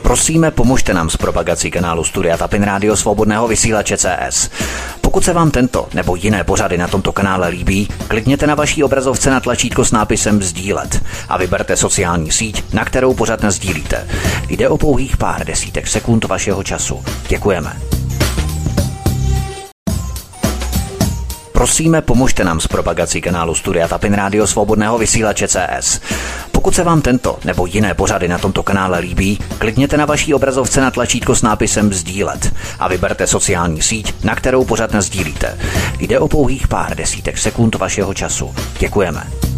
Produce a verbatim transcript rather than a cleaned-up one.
Prosíme, pomožte nám s propagací kanálu Studia Tapin Rádio Svobodného vysílače C S. Pokud se vám tento nebo jiné pořady na tomto kanále líbí, klikněte na vaší obrazovce na tlačítko s nápisem sdílet a vyberte sociální síť, na kterou pořad nasdílíte. Jde o pouhých pár desítek sekund vašeho času. Děkujeme. Prosíme, pomožte nám s propagací kanálu Studia Tapin Rádio Svobodného vysílače C S. Pokud se vám tento nebo jiné pořady na tomto kanále líbí, klikněte na vaší obrazovce na tlačítko s nápisem sdílet a vyberte sociální síť, na kterou pořad nasdílíte. Jde o pouhých pár desítek sekund vašeho času. Děkujeme.